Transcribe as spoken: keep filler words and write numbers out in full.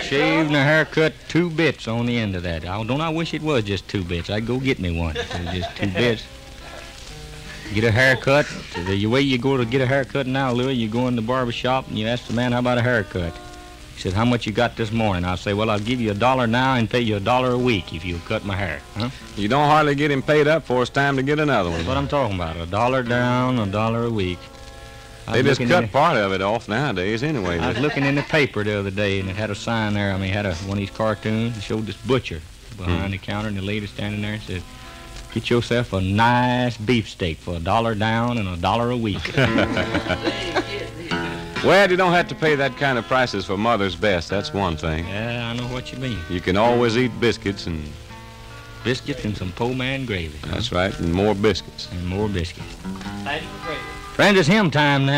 shave and a haircut, two bits on the end of that. I don't I wish it was just two bits. I'd go get me one. It was just two bits. Get a haircut. The way you go to get a haircut now, Louis, you go in the barber shop and you ask the man, how about a haircut? He said, how much you got this morning? I'll say, well, I'll give you a dollar now and pay you a dollar a week if you'll cut my hair. Huh? You don't hardly get him paid up for it's time to get another one. That's what I'm talking about. A dollar down, a dollar a week. They just cut part of it off nowadays anyway. I was looking in the paper the other day, and it had a sign there. I mean, it had a, one of these cartoons that showed this butcher behind hmm. the counter, and the lady standing there and said, get yourself a nice beefsteak for a dollar down and a dollar a week. Well, you don't have to pay that kind of prices for Mother's Best. That's one thing. Yeah, I know what you mean. You can always eat biscuits and... Biscuits and some po' man gravy. That's huh? right, and more biscuits. And more biscuits. Friends, it's hymn time now.